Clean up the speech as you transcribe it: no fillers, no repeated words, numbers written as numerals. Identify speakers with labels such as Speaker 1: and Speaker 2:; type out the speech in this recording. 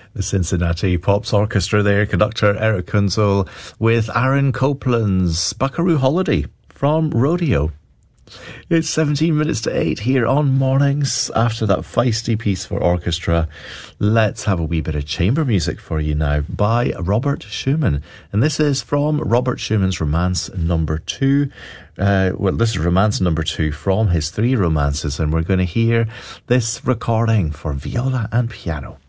Speaker 1: The Cincinnati Pops Orchestra there, conductor Eric Kunzel with Aaron Copland's Buckaroo Holiday from Rodeo. It's 17 minutes to 8 here on Mornings. After that feisty piece for orchestra, let's have a wee bit of chamber music for you now by Robert Schumann. And this is from Robert Schumann's Romance Number 2. This is Romance Number 2 from his 3 romances, and we're going to hear this recording for viola and piano.